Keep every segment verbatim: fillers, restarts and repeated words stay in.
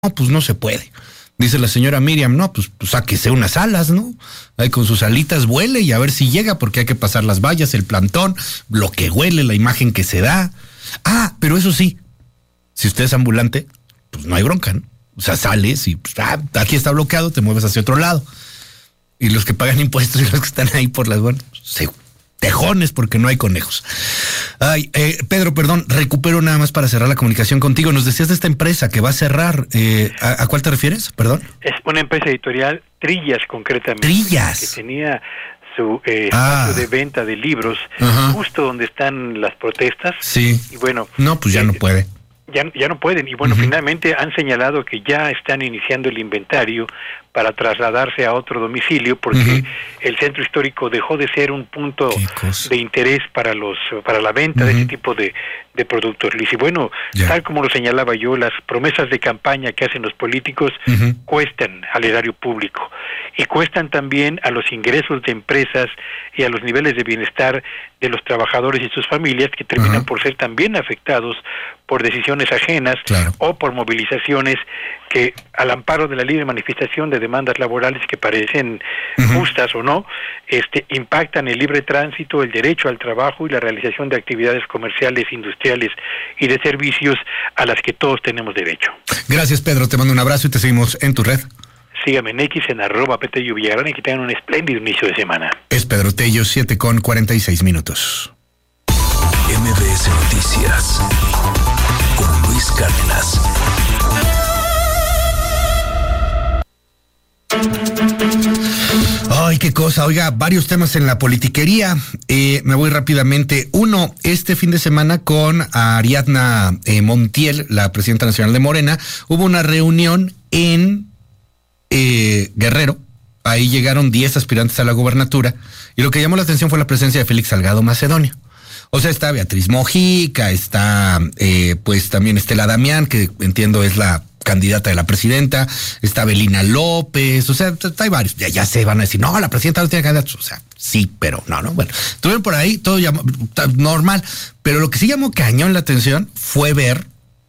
No, pues no se puede. Dice la señora Miriam, no, pues, pues sáquese unas alas, ¿no? Ahí con sus alitas vuele y a ver si llega, porque hay que pasar las vallas, el plantón, lo que huele, la imagen que se da. Ah, pero eso sí, si usted es ambulante, pues no hay bronca, ¿no? O sea, sales y pues, ah, aquí está bloqueado, te mueves hacia otro lado. Y los que pagan impuestos y los que están ahí por las buenas, se tejones porque no hay conejos. Ay, eh, Pedro, perdón, recupero nada más para cerrar la comunicación contigo. Nos decías de esta empresa que va a cerrar. Eh, ¿a, ¿A cuál te refieres? Perdón. Es una empresa editorial, Trillas concretamente. Trillas. Que tenía su eh, ah. espacio de venta de libros Ajá. justo donde están las protestas. Sí. Y bueno. No, pues ya eh, no puede. Ya, ya no pueden. Y bueno, uh-huh. finalmente han señalado que ya están iniciando el inventario para trasladarse a otro domicilio porque uh-huh. el centro histórico dejó de ser un punto de interés para los para la venta uh-huh. de ese tipo de, de productos. Y bueno, yeah. tal como lo señalaba yo, las promesas de campaña que hacen los políticos uh-huh. cuestan al erario público y cuestan también a los ingresos de empresas y a los niveles de bienestar de los trabajadores y sus familias, que terminan uh-huh. por ser también afectados por decisiones ajenas claro. o por movilizaciones que, al amparo de la libre manifestación de demandas laborales que parecen uh-huh. justas o no, este, impactan el libre tránsito, el derecho al trabajo y la realización de actividades comerciales, industriales y de servicios a las que todos tenemos derecho. Gracias, Pedro, te mando un abrazo y te seguimos en tu red. Sígame en X en arroba Petello Villagrán y que tengan un espléndido inicio de semana. Es Pedro Tello, siete con cuarenta y seis minutos. M B S Noticias con Luis Cárdenas. Ay, qué cosa. Oiga, varios temas en la politiquería. Eh, me voy rápidamente. Uno, este fin de semana con Ariadna eh, Montiel, la presidenta nacional de Morena, hubo una reunión en eh, Guerrero. Ahí llegaron diez aspirantes a la gobernatura y lo que llamó la atención fue la presencia de Félix Salgado Macedonio. O sea, está Beatriz Mojica, está eh, pues también Estela Damián, que entiendo es la candidata de la presidenta, está Belina López, o sea, hay varios. Ya, ya se van a decir, no, la presidenta no tiene candidatos. O sea, sí, pero no, no. Bueno, estuvieron por ahí, todo llamó, normal. Pero lo que sí llamó cañón la atención fue ver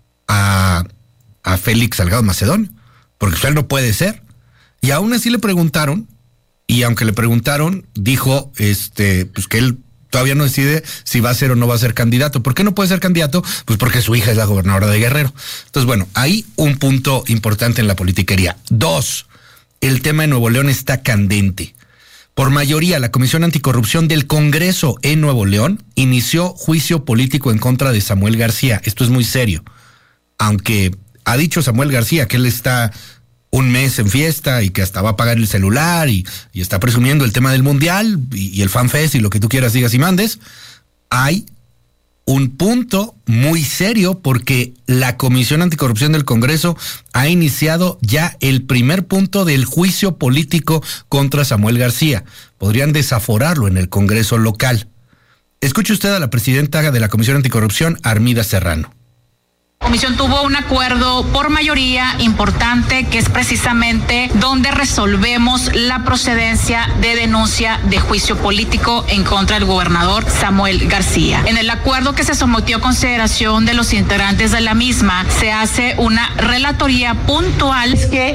a, a Félix Salgado Macedonio, porque usted no puede ser. Y aún así le preguntaron, y aunque le preguntaron, dijo este, pues que él todavía no decide si va a ser o no va a ser candidato. ¿Por qué no puede ser candidato? Pues porque su hija es la gobernadora de Guerrero. Entonces, bueno, hay un punto importante en la politiquería. Dos, el tema de Nuevo León está candente. Por mayoría, la Comisión Anticorrupción del Congreso en Nuevo León inició juicio político en contra de Samuel García. Esto es muy serio. Aunque ha dicho Samuel García que él está un mes en fiesta y que hasta va a pagar el celular y, y está presumiendo el tema del mundial y, y el FanFest y lo que tú quieras, digas y mandes, hay un punto muy serio porque la Comisión Anticorrupción del Congreso ha iniciado ya el primer punto del juicio político contra Samuel García. Podrían desaforarlo en el Congreso local. Escuche usted a la presidenta de la Comisión Anticorrupción, Armida Serrano. La comisión tuvo un acuerdo por mayoría importante que es precisamente donde resolvemos la procedencia de denuncia de juicio político en contra del gobernador Samuel García. En el acuerdo que se sometió a consideración de los integrantes de la misma se hace una relatoría puntual que...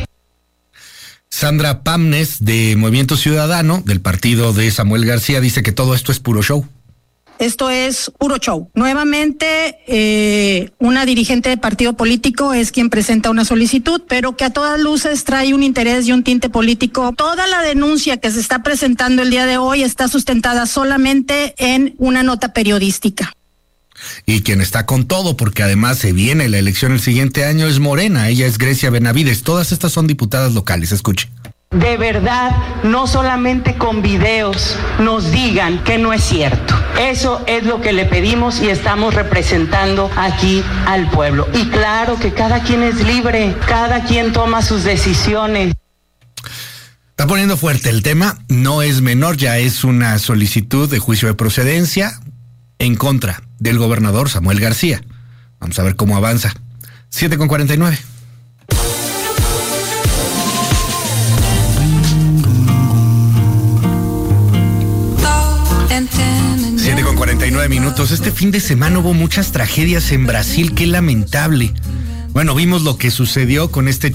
Sandra Pamnes de Movimiento Ciudadano, del partido de Samuel García, dice que todo esto es puro show. Esto es puro show. Nuevamente, eh, una dirigente de partido político es quien presenta una solicitud, pero que a todas luces trae un interés y un tinte político. Toda la denuncia que se está presentando el día de hoy está sustentada solamente en una nota periodística. Y quien está con todo, porque además se viene la elección el siguiente año, es Morena. Ella es Grecia Benavides. Todas estas son diputadas locales. Escuche. De verdad, no solamente con videos nos digan que no es cierto. Eso es lo que le pedimos y estamos representando aquí al pueblo. Y claro que cada quien es libre, cada quien toma sus decisiones. Está poniendo fuerte el tema, no es menor, ya es una solicitud de juicio de procedencia en contra del gobernador Samuel García. Vamos a ver cómo avanza. siete con cuarenta y nueve. siete con cuarenta y nueve minutos. Este fin de semana hubo muchas tragedias en Brasil, qué lamentable. Bueno, vimos lo que sucedió con este